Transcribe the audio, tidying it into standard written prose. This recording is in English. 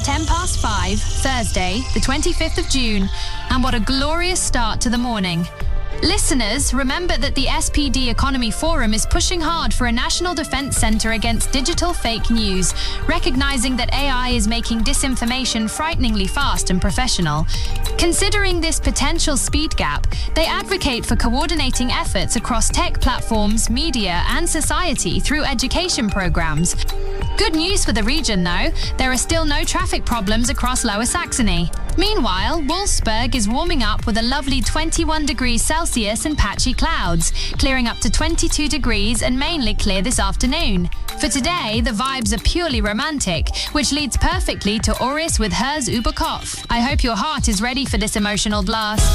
5:10, Thursday, the 25th of June, and what a glorious start to the morning. Listeners, remember that the SPD Economy Forum is pushing hard for a national defense center against digital fake news, recognizing that AI is making disinformation frighteningly fast and professional. Considering this potential speed gap, they advocate for coordinating efforts across tech platforms, media, and society through education programs. Good news for the region, though. There are still no traffic problems across Lower Saxony. Meanwhile, Wolfsburg is warming up with a lovely 21 degrees Celsius and patchy clouds, clearing up to 22 degrees and mainly clear this afternoon. For today, the vibes are purely romantic, which leads perfectly to Auris with Hers über Kopf. I hope your heart is ready for this emotional blast.